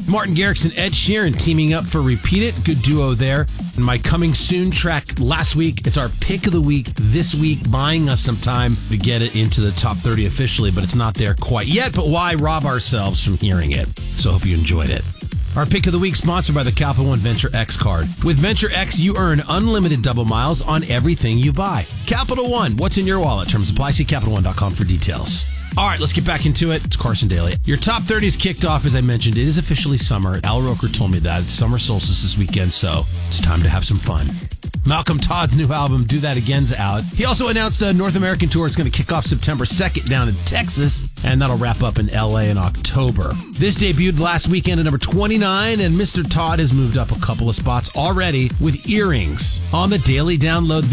Martin Garrix and Ed Sheeran teaming up for Repeat It. Good duo there. And my coming soon track last week. It's our pick of the week this week, buying us some time to get it into the top 30 officially, but it's not there quite yet. But why rob ourselves from hearing it? So I hope you enjoyed it. Our pick of the week sponsored by the Capital One Venture X card. With Venture X, you earn unlimited double miles on everything you buy. Capital One, what's in your wallet? Terms apply. See CapitalOne.com for details. All right, let's get back into it. It's Carson Daly. Your top 30 is kicked off, as I mentioned. It is officially summer. Al Roker told me that. It's summer solstice this weekend, so it's time to have some fun. Malcolm Todd's new album, Do That Again's out. He also announced a North American tour. It's going to kick off September 2nd down in Texas, and that'll wrap up in LA in October. This debuted last weekend at number 29, and Mr. Todd has moved up a couple of spots already with Earrings on the Daily Download.